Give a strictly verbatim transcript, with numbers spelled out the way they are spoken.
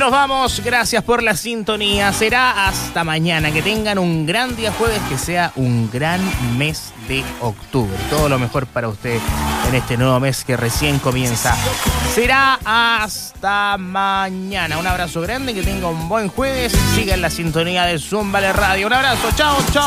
nos vamos. Gracias por la sintonía. Será hasta mañana. Que tengan un gran día jueves, que sea un gran mes de octubre. Todo lo mejor para ustedes en este nuevo mes que recién comienza. Será hasta mañana. Un abrazo grande, que tenga un buen jueves. Sigan la sintonía de Zúmbale Radio. Un abrazo. Chao, chao.